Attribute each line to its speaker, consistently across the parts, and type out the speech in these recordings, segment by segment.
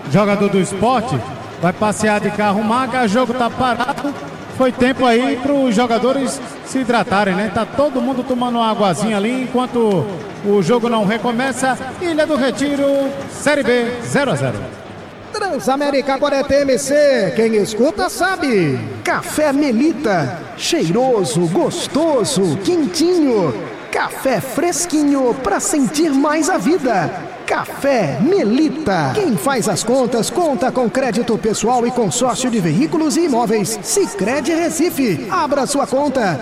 Speaker 1: jogador do Sport, vai passear de carro maga, o jogo tá parado. Foi tempo aí para os jogadores se hidratarem, né? Tá todo mundo tomando uma aguazinha ali enquanto o jogo não recomeça. Ilha do Retiro, Série B, 0-0.
Speaker 2: Transamérica agora é TMC, quem escuta sabe. Café Melita, cheiroso, gostoso, quentinho. Café fresquinho pra sentir mais a vida. Café Melita. Quem faz as contas, conta com crédito pessoal e consórcio de veículos e imóveis. Sicredi Recife. Abra sua conta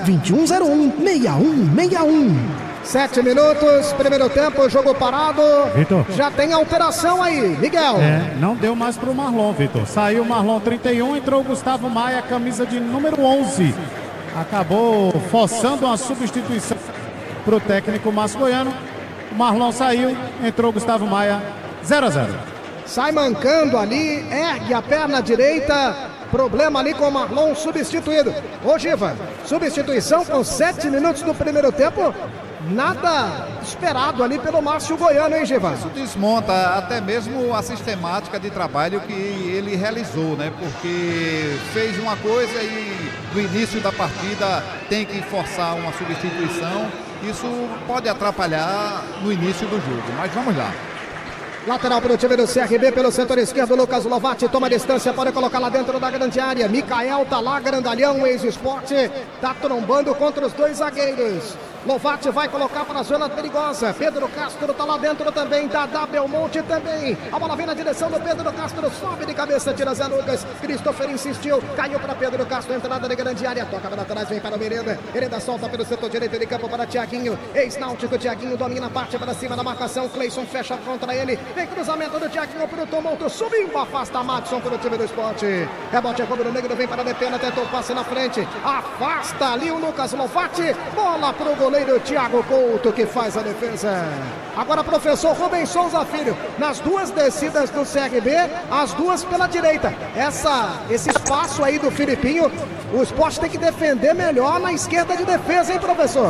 Speaker 2: 2101-6161. 7 minutos, primeiro tempo, jogo parado.
Speaker 1: Vitor.
Speaker 2: Já tem alteração aí, Miguel.
Speaker 1: Não deu mais pro Marlon, Vitor. Saiu o Marlon 31, entrou o Gustavo Maia, camisa de número 11. Acabou forçando uma substituição pro técnico Márcio Goiano. O Marlon saiu, entrou o Gustavo Maia, 0-0.
Speaker 2: Sai mancando ali, ergue a perna direita. Problema ali com o Marlon substituído. Ô Giva, substituição com 7 minutos do primeiro tempo. Nada esperado ali pelo Márcio Goiano, hein, Giva?
Speaker 3: Isso desmonta até mesmo a sistemática de trabalho que ele realizou, né? Porque fez uma coisa e no início da partida tem que forçar uma substituição. Isso pode atrapalhar no início do jogo, mas vamos lá.
Speaker 2: Lateral para o time do CRB pelo setor esquerdo, Lucas Lovatti toma distância, pode colocar lá dentro da grande área. Mikael tá lá, grandalhão, ex-esporte, tá trombando contra os dois zagueiros. Lovatti vai colocar para a zona perigosa. Pedro Castro tá lá dentro também. Dadá Belmonte também. A bola vem na direção do Pedro Castro. Sobe de cabeça, tira Zé Lucas. Christopher insistiu. Caiu para Pedro Castro. Entrada de grande área. Toca para trás, vem para o Miranda. Hereda solta pelo setor direito de campo para Thiaguinho. Ex-náutico, Thiaguinho domina a parte para cima da marcação. Cleison fecha contra ele. Vem cruzamento do Thiaguinho para o Tomonto. Subindo, afasta Madison para o time do Esporte. Rebote é rubro negro. Vem para a Depena. Tentou o passe na frente. Afasta ali o Lucas Lovatti. Bola para o goleiro Thiago Couto, que faz a defesa. Agora professor Rubens Souza Filho, nas duas descidas do CRB, as duas pela direita. Esse espaço aí do Filipinho, o Sport tem que defender melhor na esquerda de defesa, hein, professor?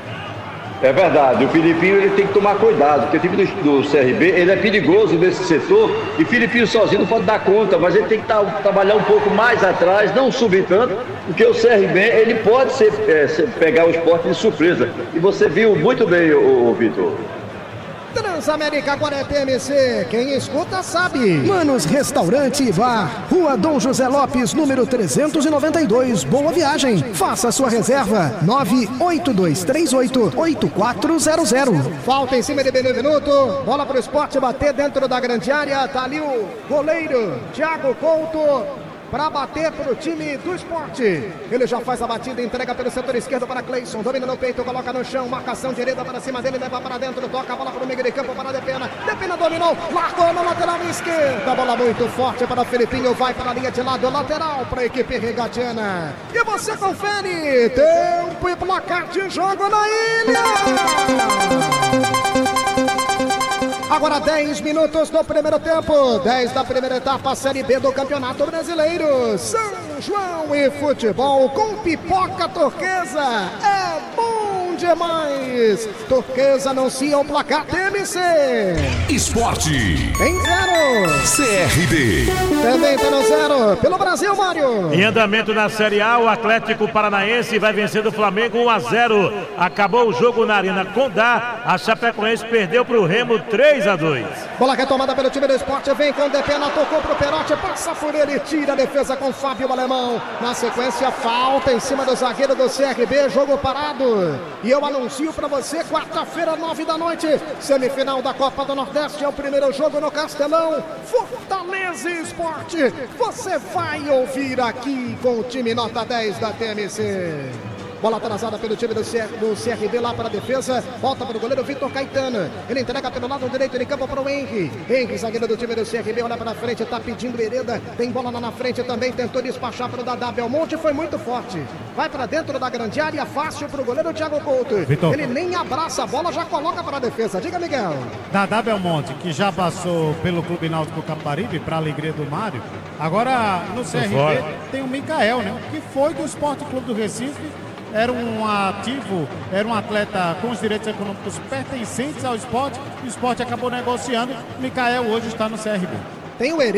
Speaker 4: É verdade, o Filipinho ele tem que tomar cuidado, porque o time do CRB ele é perigoso nesse setor e o Filipinho sozinho não pode dar conta, mas ele tem que trabalhar um pouco mais atrás, não subir tanto, porque o CRB ele pode pegar o Sport de surpresa. E você viu muito bem, o Vitor.
Speaker 2: Transamérica agora é TMC, quem escuta sabe. Manos Restaurante e Bar, Rua Dom José Lopes, número 392, Boa Viagem. Faça sua reserva, 98238-8400. Falta em cima de Benevenuto, bola para o Sport bater dentro da grande área, tá ali o goleiro Thiago Couto para bater para o time do Sport. Ele já faz a batida, entrega pelo setor esquerdo para Cleison, domina no peito, coloca no chão, marcação direita para cima dele, leva para dentro, toca a bola para o meio de campo para Depena. Depena dominou, largou na lateral esquerda, bola muito forte para o Filipinho, vai para a linha de lado, lateral para a equipe regatiana. E você confere, tempo e placar de jogo na ilha. Agora 10 minutos do primeiro tempo, 10 da primeira etapa, Série B do Campeonato Brasileiro. São João e futebol com pipoca turquesa. É bom demais. Turquesa anuncia o placar TMC.
Speaker 5: Esporte.
Speaker 2: Em 0.
Speaker 5: CRB.
Speaker 2: Também está no 0. Pelo Brasil, Mário.
Speaker 6: Em andamento na Série A, o Atlético Paranaense vai vencer do Flamengo 1-0. Acabou o jogo na Arena Condá. A Chapecoense perdeu para o Remo 3-2.
Speaker 2: Bola retomada pelo time do Sport, vem com o Depena, tocou pro Perotti, passa por ele, tira a defesa com Fábio Alemão. Na sequência, falta em cima do zagueiro do CRB, jogo parado. E eu anuncio para você, quarta-feira, 9 da noite, semifinal da Copa do Nordeste, é o primeiro jogo no Castelão. Fortaleza e Sport, você vai ouvir aqui com o time nota 10 da TMC. Bola atrasada pelo time do CRB lá para a defesa. Volta para o goleiro Vitor Caetano. Ele entrega pelo lado direito de campo para o Henry. Henry, zagueiro do time do CRB, olha para frente, está pedindo Hereda. Tem bola lá na frente também, tentou despachar para o Dadá Belmonte, foi muito forte. Vai para dentro da grande área, fácil para o goleiro Thiago Couto.
Speaker 1: Vitor.
Speaker 2: Ele nem abraça a bola, já coloca para a defesa. Diga, Miguel.
Speaker 1: Dadá Belmonte, que já passou pelo Clube Náutico Caparibe, para a alegria do Mário. Agora no CRB tem o Mikael, né? Que foi do Esporte Clube do Recife. Era um ativo, era um atleta com os direitos econômicos pertencentes ao esporte. O esporte acabou negociando. Mikael hoje está no CRB.
Speaker 2: Tem o Hereda.